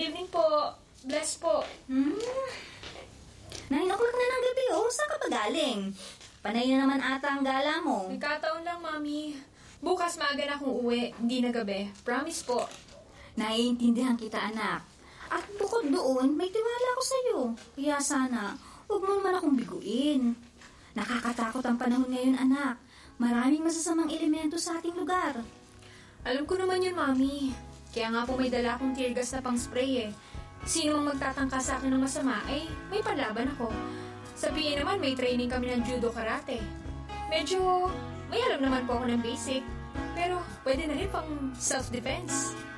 evening po. Bless po. 9 o'clock na ng gabi, Saan ka pa galing? Panay na naman ata ang gala mo. Nagkataon lang, Mami. Bukas maaga na akong uwi, hindi na gabi. Promise po. Naiintindihan kita, anak. At bukod doon, may tiwala ako sa'yo. Kaya sana, huwag mo naman akong biguin. Nakakatakot ang panahon ngayon, anak. Maraming masasamang elemento sa ating lugar. Alam ko naman yun, Mami. Kaya nga po may dala akong tear gas na pang-spray eh. Sino mang magtatangka sa akin ng masama, may panlaban ako. Sabihin naman may training kami ng judo karate. Medyo may alam naman po ako ng basic. Pero pwede na rin pang self-defense.